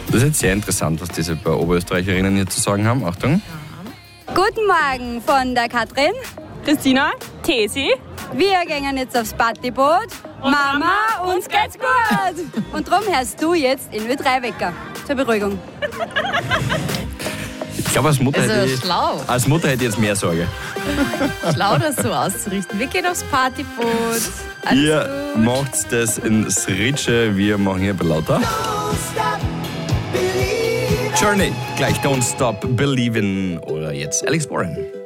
Das ist jetzt sehr interessant, was diese paar Oberösterreicherinnen hier zu sagen haben. Achtung. Guten Morgen von der Katrin, Christina, Tesi. wir gehen jetzt aufs Partyboot. Mama, uns geht's gut! Und darum hörst du jetzt in Ö3 Wecker. Zur Beruhigung. Ich glaube, als Mutter, Also schlau. als Mutter hätte ich jetzt mehr Sorge. Schlau, das so auszurichten. Wir gehen aufs Partyboot. Alles Ihr gut. macht das in Sritsche, wir machen hier ein bisschen lauter. Journey, gleich Don't Stop Believin' oder jetzt Alex Warren.